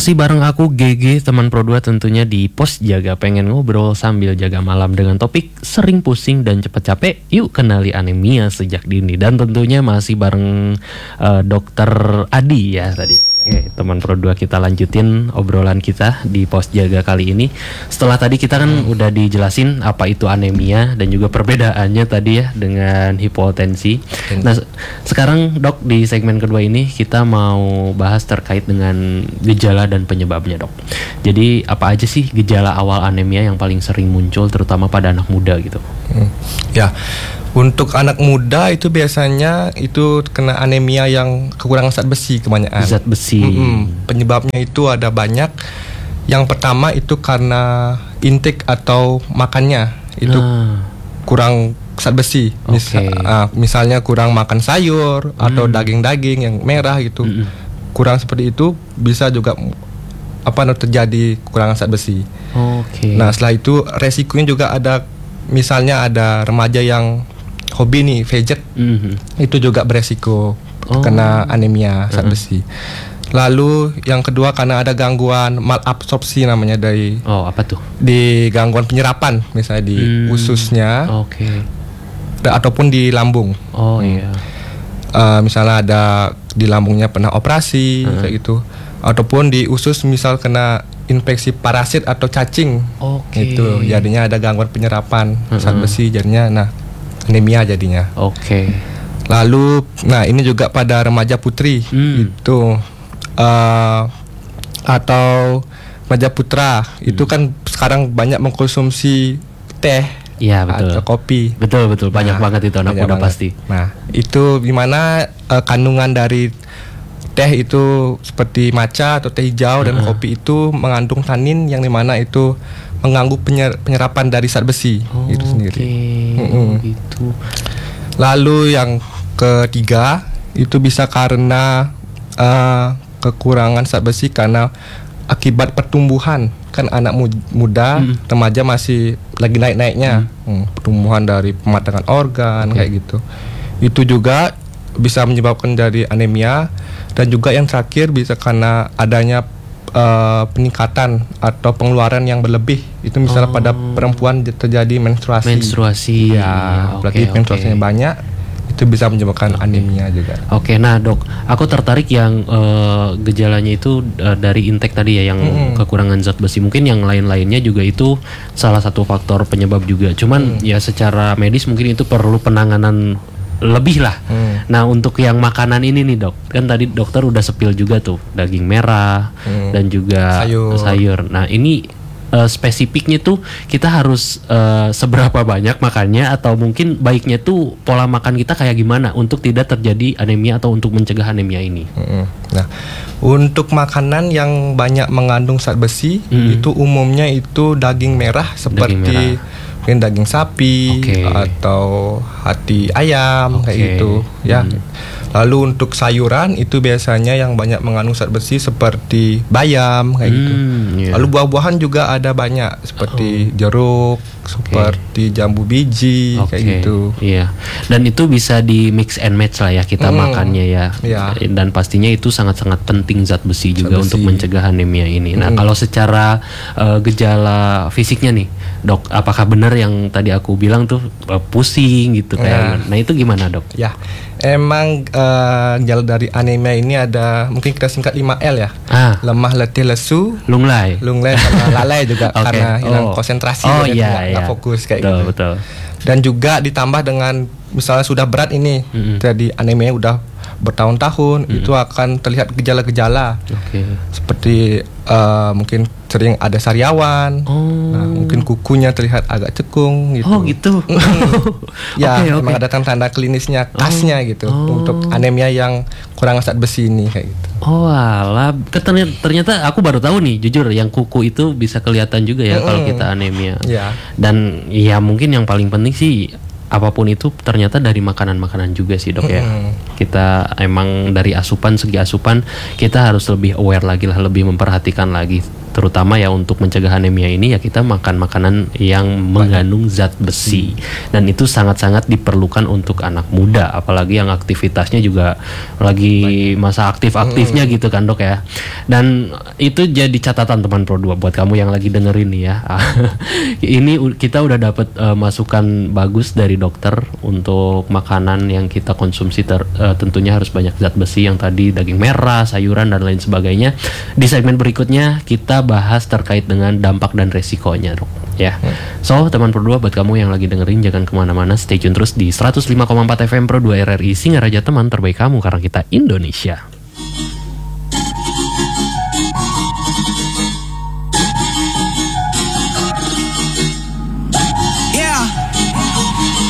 Masih bareng aku GG teman Pro 2 tentunya di Pos Jaga, pengen ngobrol sambil jaga malam dengan topik sering pusing dan cepat capek. Yuk kenali anemia sejak dini, dan tentunya masih bareng Dokter Adi ya tadi. Oke, teman Pro 2, kita lanjutin obrolan kita di Pos Jaga kali ini. Setelah tadi kita kan udah dijelasin apa itu anemia dan juga perbedaannya tadi ya dengan hipotensi. Nah, sekarang Dok, di segmen kedua ini kita mau bahas terkait dengan gejala dan penyebabnya, Dok. Jadi apa aja sih gejala awal anemia yang paling sering muncul terutama pada anak muda gitu? Ya, untuk anak muda itu biasanya itu kena anemia yang kekurangan zat besi kebanyakan. Zat besi. Penyebabnya itu ada banyak. Yang pertama itu karena intake atau makannya itu kurang zat besi. Misalnya kurang makan sayur atau daging-daging yang merah gitu. Kurang seperti itu bisa juga terjadi kekurangan zat besi. Nah, setelah itu resikonya juga ada. Misalnya ada remaja yang hobi nih veget, itu juga beresiko kena anemia zat besi. Lalu yang kedua karena ada gangguan malabsorpsi namanya dari apa tuh? Di gangguan penyerapan misalnya di ususnya, ataupun di lambung. Misalnya ada di lambungnya pernah operasi kayak gitu, ataupun di usus misal kena infeksi parasit atau cacing, itu jadinya ada gangguan penyerapan zat besi, jadinya anemia jadinya. Lalu ini juga pada remaja putri itu atau remaja putra itu kan sekarang banyak mengkonsumsi teh. Iya, betul. Atau kopi. Betul banyak banget itu anak muda pasti. Nah, itu gimana kandungan dari teh itu seperti matcha atau teh hijau dan kopi itu mengandung tanin yang dimana itu mengganggu penyerapan dari zat besi itu sendiri. Gitu. Lalu yang ketiga itu bisa karena kekurangan zat besi karena akibat pertumbuhan. Kan anak muda, remaja masih lagi naik-naiknya, pertumbuhan dari pematangan organ kayak gitu. Itu juga bisa menyebabkan dari anemia. Dan juga yang terakhir bisa karena adanya peningkatan atau pengeluaran yang berlebih. Itu misalnya pada perempuan terjadi menstruasi. Ya, apalagi menstruasinya banyak, itu bisa menyebabkan anemia juga. Nah Dok, aku tertarik yang gejalanya itu dari intake tadi ya, yang kekurangan zat besi. Mungkin yang lain-lainnya juga itu salah satu faktor penyebab juga. Cuman ya secara medis mungkin itu perlu penanganan lebih lah. Nah, untuk yang makanan ini nih Dok, kan tadi dokter udah sepil juga tuh daging merah dan juga sayur. Nah, ini spesifiknya tuh kita harus seberapa banyak makannya, atau mungkin baiknya tuh pola makan kita kayak gimana untuk tidak terjadi anemia atau untuk mencegah anemia ini? Nah, untuk makanan yang banyak mengandung zat besi itu umumnya itu daging merah seperti mungkin daging sapi atau hati ayam kayak gitu ya. Lalu untuk sayuran itu biasanya yang banyak mengandung zat besi seperti bayam kayak gitu. Lalu buah-buahan juga ada banyak seperti jeruk, seperti jambu biji kayak gitu. Dan itu bisa di mix and match lah ya kita makannya ya. Dan pastinya itu sangat-sangat penting zat besi juga untuk mencegah anemia ini. Nah, kalau secara gejala fisiknya nih Dok, apakah benar yang tadi aku bilang tuh pusing gitu kayak? Nah, itu gimana Dok? Ya, emang gejala dari anemia ini ada, mungkin kita singkat 5L ya. Lemah, letih, lesu, lunglai sama lalai juga karena hilang konsentrasi dan nggak fokus kayak gitu. Betul. Dan juga ditambah dengan misalnya sudah berat ini, jadi anemia udah bertahun-tahun, itu akan terlihat gejala-gejala seperti mungkin sering ada sariawan, mungkin kukunya terlihat agak cekung gitu. Memang ada tanda klinisnya, khasnya gitu untuk anemia yang kurang zat besi ini kayak gitu. Ternyata aku baru tahu nih, jujur, yang kuku itu bisa kelihatan juga ya kalau kita anemia. Dan ya mungkin yang paling penting sih apapun itu ternyata dari makanan-makanan juga sih Dok ya. Kita emang dari segi asupan kita harus lebih aware lagi lah, lebih memperhatikan lagi terutama ya untuk mencegah anemia ini ya kita makan makanan yang mengandung zat besi, dan itu sangat-sangat diperlukan untuk anak muda, apalagi yang aktivitasnya juga lagi masa aktif-aktifnya gitu kan dok ya. Dan itu jadi catatan teman Pro 2 buat kamu yang lagi dengerin nih ya. Ini kita udah dapat masukan bagus dari dokter untuk makanan yang kita konsumsi, tentunya harus banyak zat besi yang tadi, daging merah, sayuran dan lain sebagainya. Di segmen berikutnya kita bahas terkait dengan dampak dan resikonya dok ya. So teman Pro 2, buat kamu yang lagi dengerin jangan kemana-mana, stay tune terus di 105,4 FM Pro 2 RRI Singaraja, teman terbaik kamu karena kita Indonesia.